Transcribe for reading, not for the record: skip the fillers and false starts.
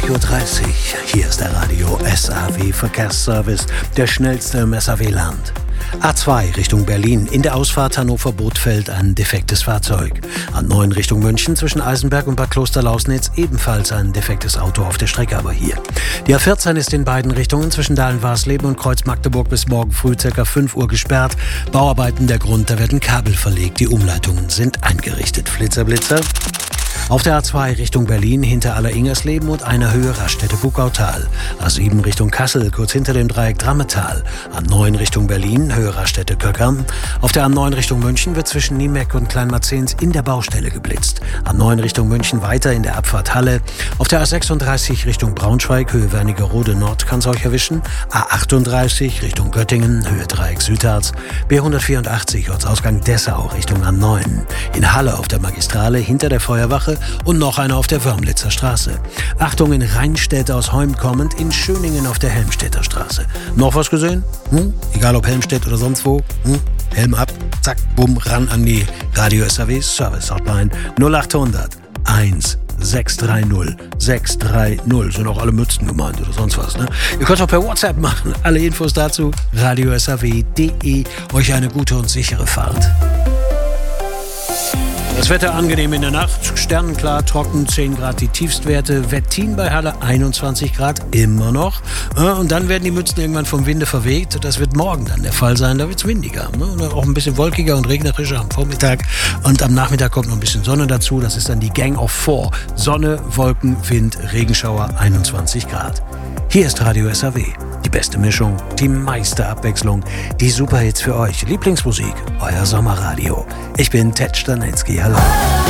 20.30 Uhr. Hier ist der Radio SAW Verkehrsservice, der schnellste im SAW-Land. A2 Richtung Berlin. In der Ausfahrt Hannover-Bothfeld ein defektes Fahrzeug. A9 Richtung München zwischen Eisenberg und Bad Klosterlausnitz ebenfalls ein defektes Auto auf der Strecke, aber hier. Die A14 ist in beiden Richtungen zwischen Dahlen-Warsleben und Kreuz-Magdeburg bis morgen früh ca. 5 Uhr gesperrt. Bauarbeiten der Grund, da werden Kabel verlegt. Die Umleitungen sind eingerichtet. Flitzer, Blitzer. Auf der A2 Richtung Berlin hinter Aller-Ingersleben und einer Höhe Raststätte Buckautal. A7 Richtung Kassel, kurz hinter dem Dreieck Drammetal. A9 Richtung Berlin, Höhe Raststätte Köckern. Auf der A9 Richtung München wird zwischen Niemeck und Kleinmarzens in der Baustelle geblitzt. A9 Richtung München weiter in der Abfahrt Halle. Auf der A36 Richtung Braunschweig, Höhe Wernigerode Nord kann es euch erwischen. A38 Richtung Göttingen, Höhe Dreieck Südharz. B184 Ortsausgang Dessau Richtung A9. In Halle auf der Magistrale hinter der Feuerwache und noch einer auf der Wörmlitzer Straße. Achtung, in Rheinstedt aus Heum kommend, in Schöningen auf der Helmstedter Straße. Noch was gesehen? Egal ob Helmstedt oder sonst wo. Helm ab, zack, bumm, ran an die Radio SAW Service Hotline 0800 1 630 630. Sind auch alle Mützen gemeint oder sonst was, ne? Ihr könnt auch per WhatsApp machen. Alle Infos dazu radiosaw.de. Euch eine gute und sichere Fahrt. Das Wetter angenehm in der Nacht, sternenklar, trocken, 10 Grad die Tiefstwerte, Wettin bei Halle 21 Grad, immer noch. Und dann werden die Mützen irgendwann vom Winde verweht. Das wird morgen dann der Fall sein, da wird es windiger. Ne? Auch ein bisschen wolkiger und regnerischer am Vormittag. Und am Nachmittag kommt noch ein bisschen Sonne dazu, das ist dann die Gang of Four. Sonne, Wolken, Wind, Regenschauer, 21 Grad. Hier ist Radio SAW. Die beste Mischung, die meiste Abwechslung, die Superhits für euch. Lieblingsmusik, euer Sommerradio. Ich bin Ted Stanecki, hallo.